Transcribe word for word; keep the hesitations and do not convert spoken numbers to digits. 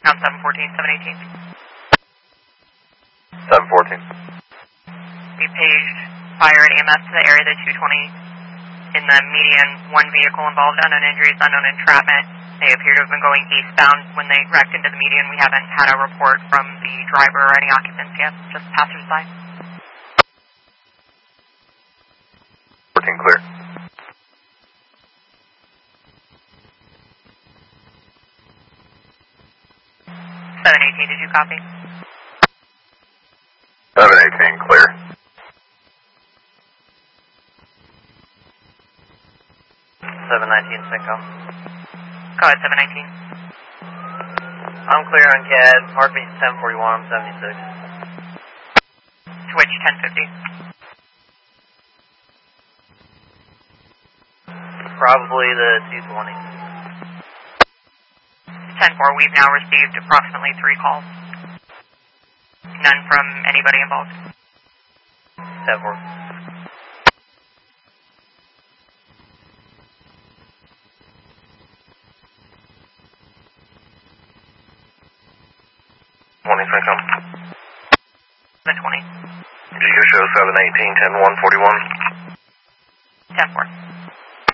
Count seven fourteen, seven eighteen. seven fourteen. We paged fire and E M S to the area of the two twenty. In the median, one vehicle involved, unknown injuries, unknown entrapment. They appear to have been going eastbound when they wrecked into the median. We haven't had a report from the driver or any occupants yet, just passersby. fourteen clear. seven eighteen, did you copy? seven eighteen clear. seven nineteen, Syncom. Go ahead, seven nineteen. I'm clear on C A D. Mark me ten forty-one, I'm seventy-six. Switch ten fifty. Probably the two twenty. ten four, we've now received approximately three calls. None from anybody involved. ten four. twenty, Syncom. seven twenty. Do you show seven eighteen, ten one forty-one? ten four.